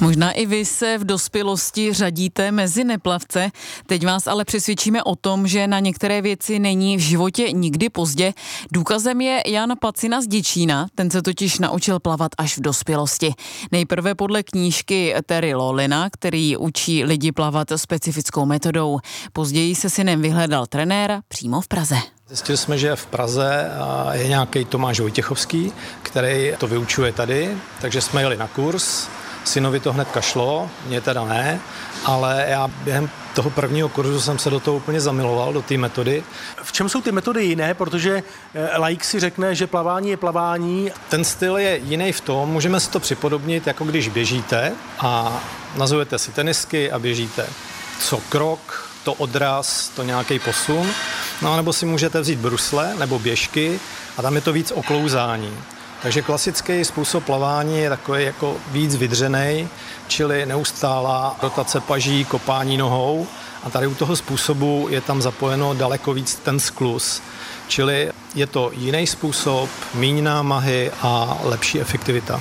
Možná i vy se v dospělosti řadíte mezi neplavce. Teď vás ale přesvědčíme o tom, že na některé věci není v životě nikdy pozdě. Důkazem je Jan Pacina z Děčína. Ten se totiž naučil plavat až v dospělosti. Nejprve podle knížky Terry Lolina, který učí lidi plavat specifickou metodou. Později se synem vyhledal trenéra přímo v Praze. Zjistili jsme, že v Praze je nějaký Tomáš Vojtěchovský, který to vyučuje tady, takže jsme jeli na kurz. Synovi to hned kašlo, mě teda ne, ale já během toho prvního kurzu jsem se do toho úplně zamiloval, do té metody. V čem jsou ty metody jiné, protože laik si řekne, že plavání je plavání? Ten styl je jiný v tom, můžeme si to připodobnit, jako když běžíte a nazujete si tenisky a běžíte. Co krok, to odraz, to nějaký posun, no nebo si můžete vzít brusle nebo běžky a tam je to víc oklouzání. Takže klasický způsob plavání je takový jako víc vydřenej, čili neustálá rotace paží, kopání nohou a tady u toho způsobu je tam zapojeno daleko víc ten skluz, čili je to jiný způsob, míň námahy a lepší efektivita.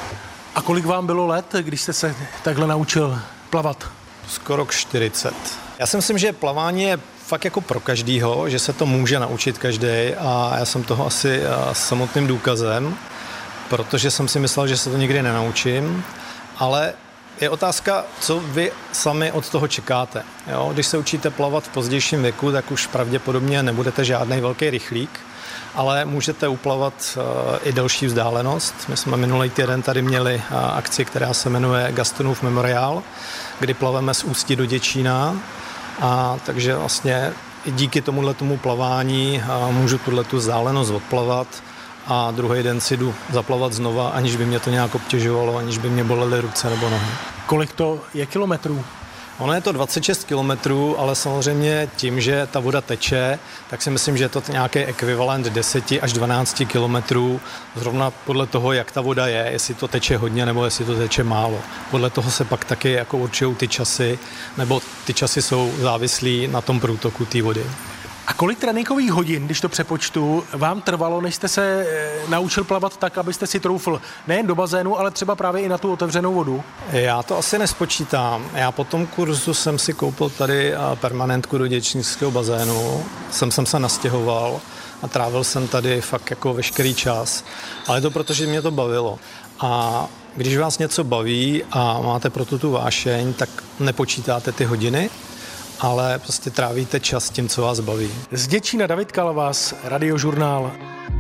A kolik vám bylo let, když jste se takhle naučil plavat? Skoro 40. Já si myslím, že plavání je fakt jako pro každýho, že se to může naučit každý a já jsem toho asi samotným důkazem, protože jsem si myslel, že se to nikdy nenaučím, ale je otázka, co vy sami od toho čekáte. Jo? Když se učíte plavat v pozdějším věku, tak už pravděpodobně nebudete žádný velký rychlík, ale můžete uplavat i delší vzdálenost. My jsme minulý týden tady měli akci, která se jmenuje Gastonův memoriál, kdy plaveme z Ústí do Děčína. A takže vlastně i díky tomuhletomu plavání můžu tuhletu vzdálenost odplavat a druhý den si jdu zaplavat znova, aniž by mě to nějak obtěžovalo, aniž by mě bolely ruce nebo nohy. Kolik to je kilometrů? Ono je to 26 kilometrů, ale samozřejmě tím, že ta voda teče, tak si myslím, že je to nějaký ekvivalent 10 až 12 kilometrů, zrovna podle toho, jak ta voda je, jestli to teče hodně nebo jestli to teče málo. Podle toho se pak taky jako určují ty časy, nebo ty časy jsou závislí na tom průtoku té vody. A kolik tréninkových hodin, když to přepočtu, vám trvalo, než jste se naučil plavat tak, abyste si troufl nejen do bazénu, ale třeba právě i na tu otevřenou vodu? Já to asi nespočítám. Já po tom kurzu jsem si koupil tady permanentku do děčínského bazénu, jsem se nastěhoval a trávil jsem tady fakt jako veškerý čas. Ale je to proto, že mě to bavilo. A když vás něco baví a máte pro tu vášeň, tak nepočítáte ty hodiny, ale prostě trávíte čas tím, co vás baví. Z Děčína David Kalvas, Radiožurnál.